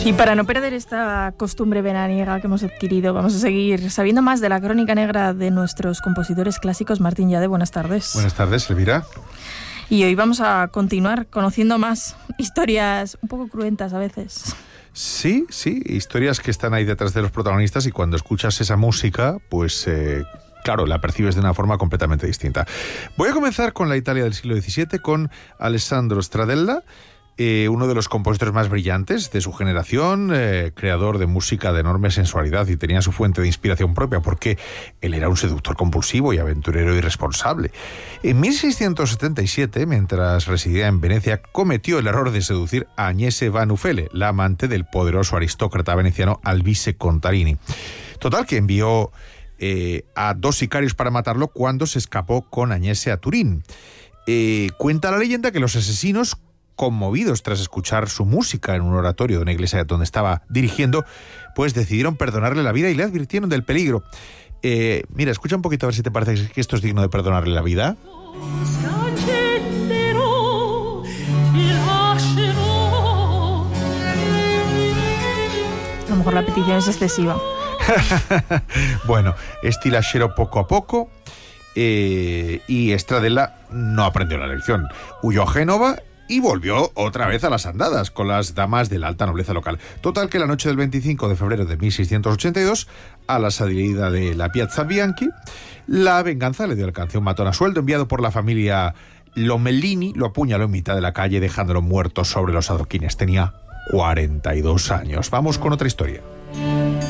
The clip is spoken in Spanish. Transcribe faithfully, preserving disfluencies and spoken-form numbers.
Y para no perder esta costumbre veraniega que hemos adquirido, vamos a seguir sabiendo más de la crónica negra de nuestros compositores clásicos. Martín Yade, buenas tardes. Buenas tardes, Elvira. Y hoy vamos a continuar conociendo más historias un poco cruentas a veces. Sí, sí, historias que están ahí detrás de los protagonistas y cuando escuchas esa música, pues... Eh, claro, la percibes de una forma completamente distinta. Voy a comenzar con la Italia del siglo diecisiete, con Alessandro Stradella, eh, uno de los compositores más brillantes de su generación, eh, creador de música de enorme sensualidad, y tenía su fuente de inspiración propia porque él era un seductor compulsivo y aventurero irresponsable. En mil seiscientos setenta y siete, mientras residía en Venecia, cometió el error de seducir a Agnese Van Ufele, la amante del poderoso aristócrata veneciano Alvise Contarini. Total, que envió Eh, a dos sicarios para matarlo cuando se escapó con Agnese a Turín. Eh, cuenta la leyenda que los asesinos, conmovidos tras escuchar su música en un oratorio de una iglesia donde estaba dirigiendo, pues decidieron perdonarle la vida y le advirtieron del peligro. Eh, mira, escucha un poquito a ver si te parece que esto es digno de perdonarle la vida. A lo mejor la petición es excesiva. Bueno, estilachero poco a poco, eh, y Stradella no aprendió la lección. Huyó a Génova y volvió otra vez a las andadas con las damas de la alta nobleza local. Total, que la noche del veinticinco de febrero de mil seiscientos ochenta y dos, a la salida de la Piazza Bianchi, la venganza le dio alcance. Un matón a sueldo enviado por la familia Lomellini lo apuñaló en mitad de la calle, dejándolo muerto sobre los adoquines. Tenía cuarenta y dos años. Vamos con otra historia.